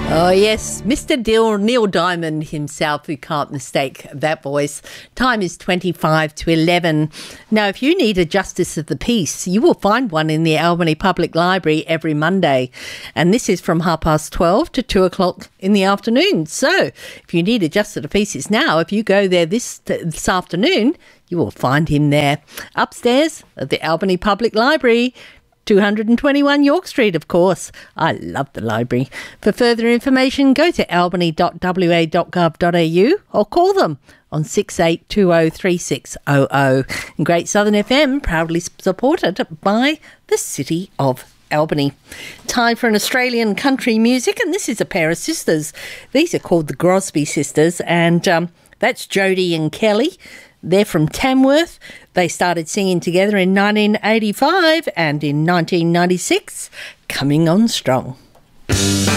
Oh, yes, Mr. Neil Diamond himself, who can't mistake that voice. Time is 25 to 11. Now, if you need a Justice of the Peace, you will find one in the Albany Public Library every Monday. And this is from 12:30 to 2 o'clock in the afternoon. So, if you need a Justice of the Peace, it's now. If you go there this afternoon, you will find him there. Upstairs at the Albany Public Library, 221 York Street, of course. I love the library. For further information, go to albany.wa.gov.au or call them on 68203600. And Great Southern FM, proudly supported by the City of Albany. Time for an Australian country music, and this is a pair of sisters. These are called the Grosby Sisters, and that's Jodie and Kelly. They're from Tamworth. They started singing together in 1985 and in 1996, Coming On Strong.